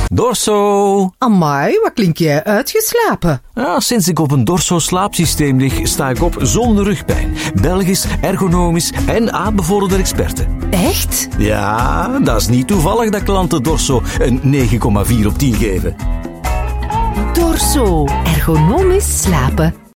Dorso. Amai, wat klink jij uitgeslapen? Ja, sinds ik op een Dorso-slaapsysteem lig, sta ik op zonder rugpijn. Belgisch, ergonomisch en aanbevolen door experten. Echt? Ja, dat is niet toevallig dat klanten Dorso een 9,4 op 10 geven. Dorso. Ergonomisch slapen.